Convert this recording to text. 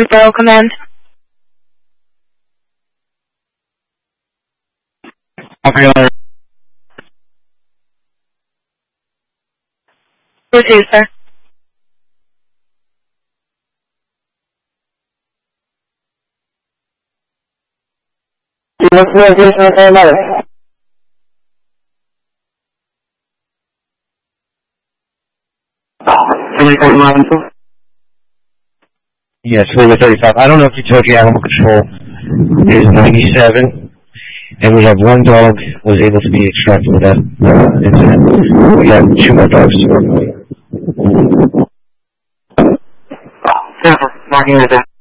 referral command. Okay. Received, sir. Yes, Fleetwood 35. I don't know if you told you animal control is 97, and we have one dog was able to be extracted with that incident. We have 2 more dogs to work with. Marking that down.